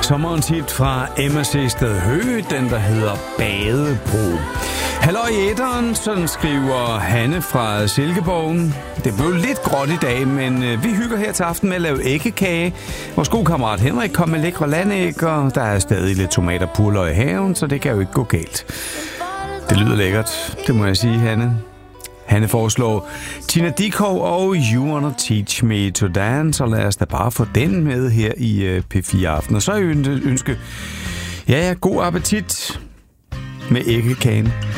sommerens hit fra MSC Stedhø, den der hedder Badebro. Halløj i æteren, sådan skriver Hanne fra Silkeborgen. Det blev lidt gråt i dag, men vi hygger her til aften med at lave æggekage. Vores gode kammerat Henrik kom med lækre landæg, og der er stadig lidt tomater og purløg i haven, så det kan jo ikke gå galt. Det lyder lækkert, det må jeg sige, Hanne. Hanne foreslår Tina Dickow og You Wanna Teach Me to Dance, og lad os da bare få den med her i P4 Aften. Og så ønske, god appetit med æggekagen.